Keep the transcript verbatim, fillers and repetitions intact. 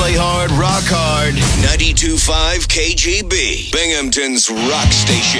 Play hard, rock hard. ninety-two point five K G B, Binghamton's rock station.